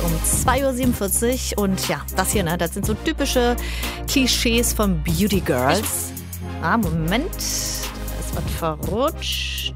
um 2.47 Uhr. Und ja, das hier, das sind so typische Klischees von Beauty Girls. Moment, da ist was verrutscht.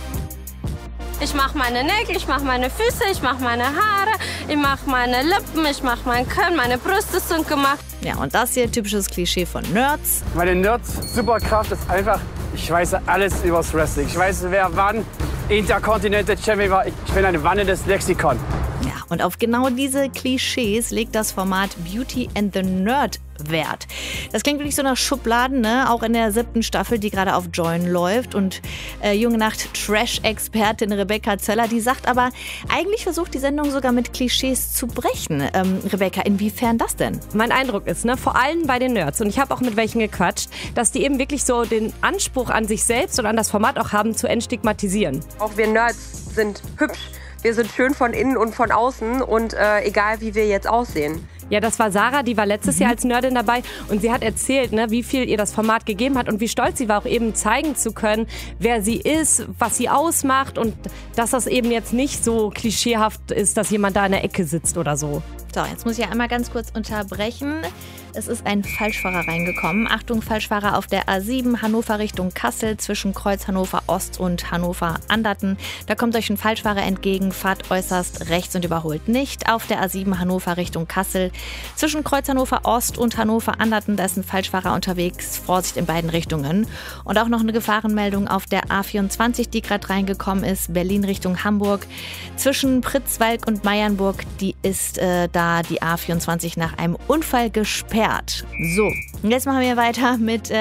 Ich mache meine Nägel, ich mache meine Füße, ich mache meine Haare, ich mache meine Lippen, ich mache mein Kinn, meine Brüste sind gemacht. Ja, und das hier, typisches Klischee von Nerds. Meine Nerds-Superkraft ist einfach, ich weiß alles übers Wrestling. Ich weiß, wer wann Intercontinental Champion war. Ich bin ein wandelndes Lexikon. Ja, und auf genau diese Klischees legt das Format Beauty and the Nerd Wert. Das klingt wirklich so nach Schubladen, ne? Auch in der 7. Staffel, die gerade auf Join läuft. Und Junge Nacht Trash-Expertin Rebecca Zöller, die sagt aber, eigentlich versucht die Sendung sogar mit Klischees zu brechen. Rebecca, inwiefern das denn? Mein Eindruck ist, vor allem bei den Nerds, und ich habe auch mit welchen gequatscht, dass die eben wirklich so den Anspruch an sich selbst und an das Format auch haben, zu entstigmatisieren. Auch wir Nerds sind hübsch. Wir sind schön von innen und von außen und egal, wie wir jetzt aussehen. Ja, das war Sarah, die war letztes Jahr als Nerdin dabei und sie hat erzählt, wie viel ihr das Format gegeben hat und wie stolz sie war, auch eben zeigen zu können, wer sie ist, was sie ausmacht und dass das eben jetzt nicht so klischeehaft ist, dass jemand da in der Ecke sitzt oder so. So, jetzt muss ich einmal ganz kurz unterbrechen. Es ist ein Falschfahrer reingekommen. Achtung, Falschfahrer auf der A7 Hannover Richtung Kassel zwischen Kreuz Hannover Ost und Hannover Anderten. Da kommt euch ein Falschfahrer entgegen, fahrt äußerst rechts und überholt nicht. Auf der A7 Hannover Richtung Kassel zwischen Kreuz Hannover Ost und Hannover Anderten, da ist ein Falschfahrer unterwegs. Vorsicht in beiden Richtungen. Und auch noch eine Gefahrenmeldung auf der A24, die gerade reingekommen ist, Berlin Richtung Hamburg. Zwischen Pritzwalk und Meiernburg, die ist da die A24 nach einem Unfall gesperrt. So, und jetzt machen wir weiter mit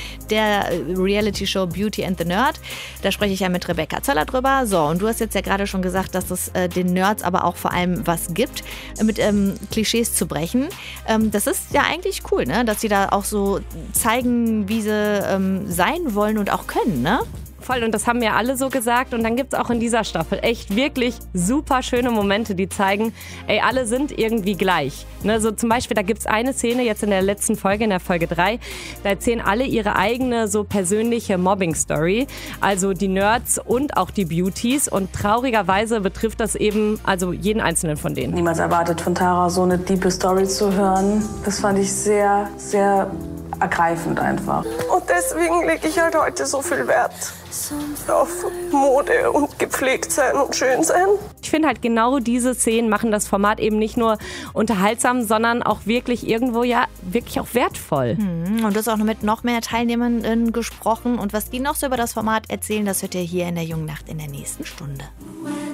der Reality-Show Beauty and the Nerd. Da spreche ich ja mit Rebecca Zöller drüber. So, und du hast jetzt ja gerade schon gesagt, dass es den Nerds aber auch vor allem was gibt, mit Klischees zu brechen. Das ist ja eigentlich cool, ne? Dass sie da auch so zeigen, wie sie sein wollen und auch können, ne? Voll, und das haben ja alle so gesagt. Und dann gibt es auch in dieser Staffel echt wirklich super schöne Momente, die zeigen, alle sind irgendwie gleich. So zum Beispiel, da gibt es eine Szene jetzt in der letzten Folge, in der Folge 3, da erzählen alle ihre eigene so persönliche Mobbing-Story. Also die Nerds und auch die Beauties. Und traurigerweise betrifft das eben also jeden einzelnen von denen. Niemals erwartet von Tara, so eine tiefe Story zu hören. Das fand ich sehr, sehr ergreifend einfach. Und deswegen lege ich halt heute so viel Wert auf Mode und gepflegt sein und schön sein. Ich finde halt genau diese Szenen machen das Format eben nicht nur unterhaltsam, sondern auch wirklich irgendwo wirklich auch wertvoll. Und du hast auch mit noch mehr Teilnehmenden gesprochen. Und was die noch so über das Format erzählen, das hört ihr hier in der Jungen Nacht in der nächsten Stunde.